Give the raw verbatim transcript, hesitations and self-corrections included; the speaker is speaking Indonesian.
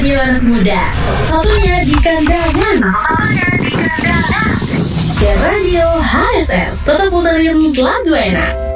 radio anak muda. Satunya di kandangan. Satunya di kandangan. Ke radio H S S. Tetap puterin lagu enak.